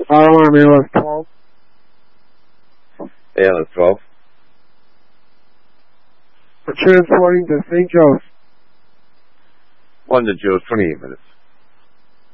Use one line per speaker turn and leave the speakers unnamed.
Alarm ALS 12.
ALS 12.
We're transporting to St. Joe's.
London, Joe's, 28 minutes.